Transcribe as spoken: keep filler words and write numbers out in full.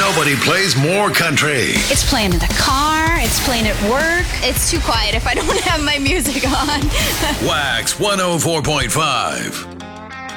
Nobody plays more country. It's playing in the car. It's playing at work. It's too quiet if I don't have my music on. Wax one oh four point five.